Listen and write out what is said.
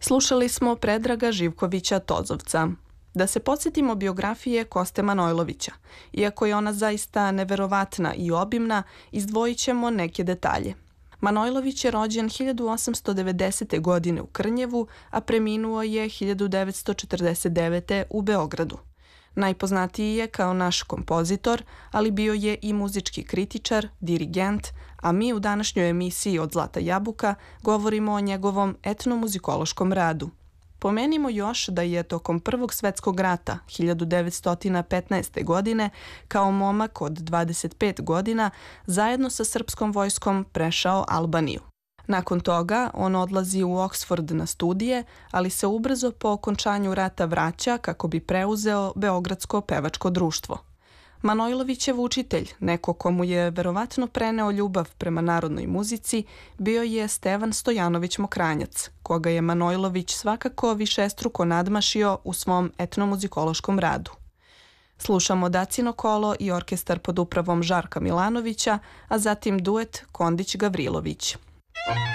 Slušali smo Predraga Živkovića Tozovca. Da se podsjetimo biografije Koste Manojlovića. Iako je ona zaista neverovatna i obimna, izdvojit ćemo neke detalje. Manojlović je rođen 1890. godine u Krnjevu, a preminuo je 1949. u Beogradu. Najpoznatiji je kao naš kompozitor, ali bio je i muzički kritičar, dirigent, a mi u današnjoj emisiji Od Zlata jabuka govorimo o njegovom etnomuzikološkom radu. Pomenimo još da je tokom Prvog svetskog rata 1915. godine kao momak od 25 godina zajedno sa srpskom vojskom prešao Albaniju. Nakon toga on odlazi u Oksford na studije, ali se ubrzo po okončanju rata vraća kako bi preuzeo Beogradsko pevačko društvo. Manojlovićev učitelj, neko komu je verovatno preneo ljubav prema narodnoj muzici, bio je Stevan Stojanović Mokranjac, koga je Manojlović svakako višestruko nadmašio u svom etnomuzikološkom radu. Slušamo Dacino kolo i orkestar pod upravom Žarka Milanovića, a zatim duet Kondić-Gavrilović.